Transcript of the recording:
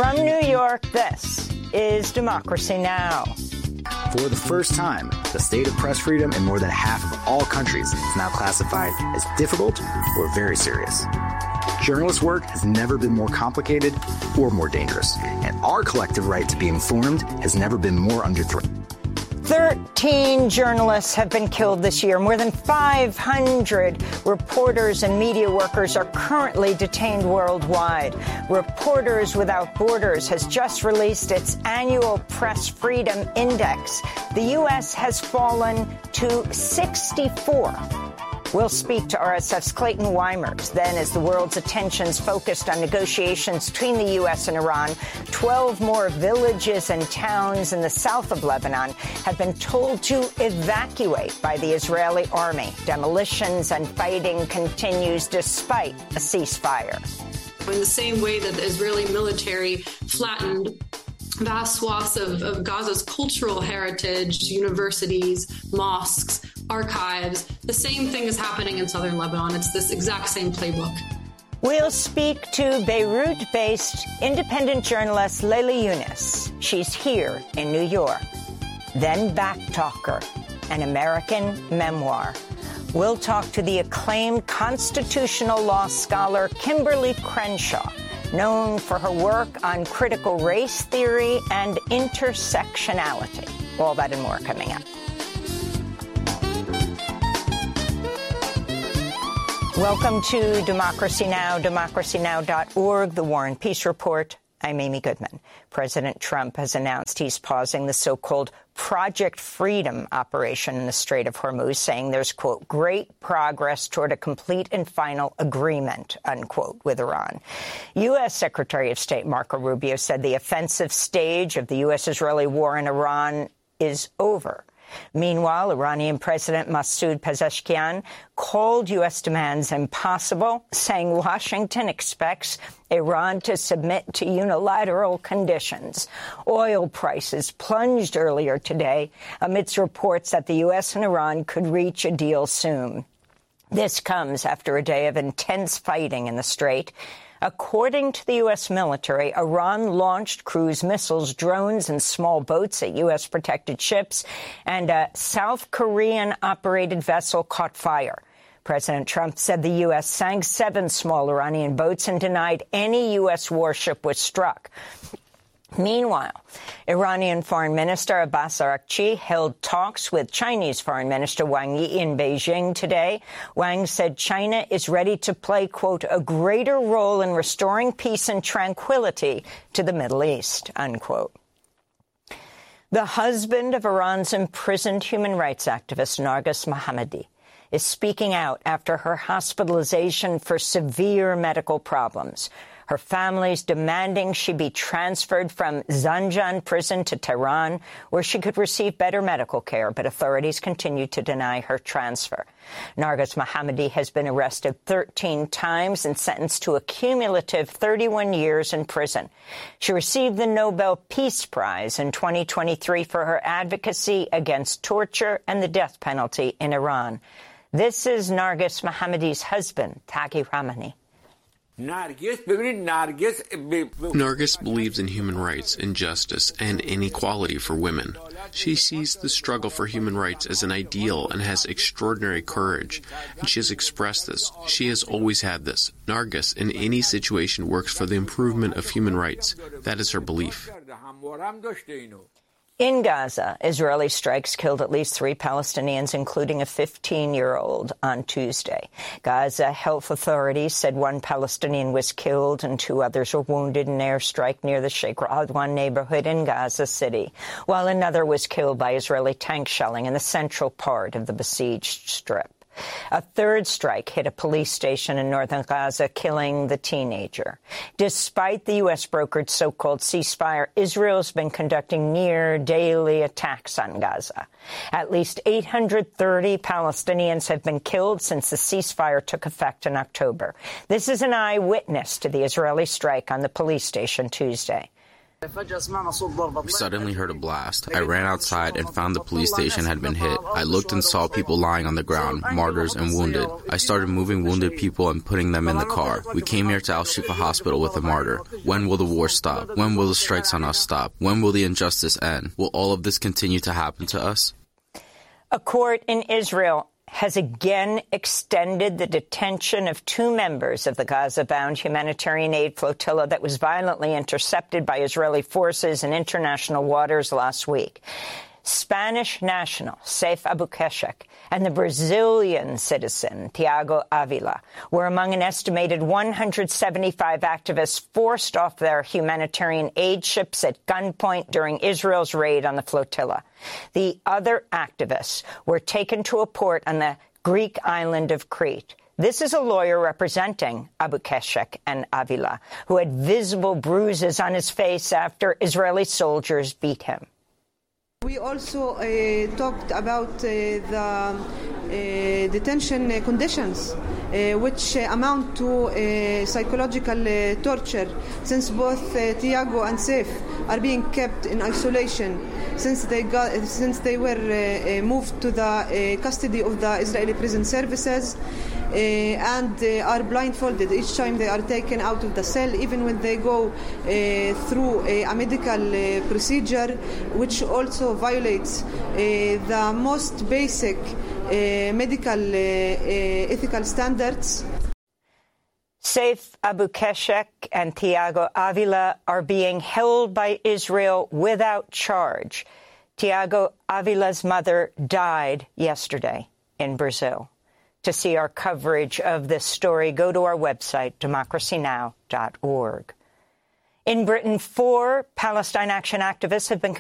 From New York, this is Democracy Now! For the first time, the state of press freedom in more than half of all countries is now classified as difficult or very serious. Journalist work has never been more complicated or more dangerous, and our collective right to be informed has never been more under threat. 13 journalists have been killed this year. More than 500 reporters and media workers are currently detained worldwide. Reporters Without Borders has just released its annual Press Freedom Index. The U.S. has fallen to 64. We'll speak to RSF's Clayton Weimers. Then, as the world's attention's focused on negotiations between the U.S. and Iran, 12 more villages and towns in the south of Lebanon have been told to evacuate by the Israeli army. Demolitions and fighting continues despite a ceasefire. In the same way that the Israeli military flattened vast swaths of Gaza's cultural heritage, universities, mosques, archives, the same thing is happening in southern Lebanon. It's this exact same playbook. We'll speak to Beirut-based independent journalist Leila Younis. She's here in New York. Then Backtalker, an American memoir. We'll talk to the acclaimed constitutional law scholar Kimberly Crenshaw, known for her work on critical race theory and intersectionality. All that and more coming up. Welcome to Democracy Now!, democracynow.org, the War and Peace Report. I'm Amy Goodman. President Trump has announced he's pausing the so-called Project Freedom operation in the Strait of Hormuz, saying there's, quote, great progress toward a complete and final agreement, unquote, with Iran. U.S. Secretary of State Marco Rubio said the offensive stage of the U.S.-Israeli war in Iran is over. Meanwhile, Iranian President Masoud Pezeshkian called U.S. demands impossible, saying Washington expects Iran to submit to unilateral conditions. Oil prices plunged earlier today amidst reports that the U.S. and Iran could reach a deal soon. This comes after a day of intense fighting in the Strait. According to the U.S. military, Iran launched cruise missiles, drones, and small boats at U.S. protected ships, and a South Korean-operated vessel caught fire. President Trump said the U.S. sank 7 small Iranian boats and denied any U.S. warship was struck. Meanwhile, Iranian Foreign Minister Abbas Araghchi held talks with Chinese Foreign Minister Wang Yi in Beijing today. Wang said China is ready to play, quote, a greater role in restoring peace and tranquility to the Middle East, unquote. The husband of Iran's imprisoned human rights activist Narges Mohammadi is speaking out after her hospitalization for severe medical problems. Her family's demanding she be transferred from Zanjan prison to Tehran, where she could receive better medical care, but authorities continue to deny her transfer. Narges Mohammadi has been arrested 13 times and sentenced to a cumulative 31 years in prison. She received the Nobel Peace Prize in 2023 for her advocacy against torture and the death penalty in Iran. This is Narges Mohammadi's husband, Taghi Rahmani. Narges believes in human rights, injustice, and inequality for women. She sees the struggle for human rights as an ideal and has extraordinary courage, and she has expressed this. She has always had this. Narges, in any situation, works for the improvement of human rights. That is her belief. In Gaza, Israeli strikes killed at least 3 Palestinians, including a 15-year-old, on Tuesday. Gaza health authorities said 1 Palestinian was killed and 2 others were wounded in an airstrike near the Sheikh Radwan neighborhood in Gaza City, while another was killed by Israeli tank shelling in the central part of the besieged strip. A 3rd strike hit a police station in northern Gaza, killing the teenager. Despite the U.S.-brokered so-called ceasefire, Israel's been conducting near-daily attacks on Gaza. At least 830 Palestinians have been killed since the ceasefire took effect in October. This is an eyewitness to the Israeli strike on the police station Tuesday. We suddenly heard a blast. I ran outside and found the police station had been hit. I looked and saw people lying on the ground, martyrs and wounded. I started moving wounded people and putting them in the car. We came here to Al-Shifa Hospital with a martyr. When will the war stop? When will the strikes on us stop? When will the injustice end? Will all of this continue to happen to us? A court in Israel has again extended the detention of 2 members of the Gaza-bound humanitarian aid flotilla that was violently intercepted by Israeli forces in international waters last week. Spanish national Saif Abukeshek and the Brazilian citizen Tiago Avila were among an estimated 175 activists forced off their humanitarian aid ships at gunpoint during Israel's raid on the flotilla. The other activists were taken to a port on the Greek island of Crete. This is a lawyer representing Abukeshek and Avila, who had visible bruises on his face after Israeli soldiers beat him. We also talked about the detention conditions, which amount to psychological torture, since both Tiago and Saif are being kept in isolation since they were moved to the custody of the Israeli prison services. And are blindfolded each time they are taken out of the cell, even when they go through a medical procedure, which also violates the most basic medical ethical standards. Saif Abukeshek and Tiago Avila are being held by Israel without charge. Tiago Avila's mother died yesterday in Brazil. To see our coverage of this story, go to our website, democracynow.org. In Britain, 4 Palestine Action activists have been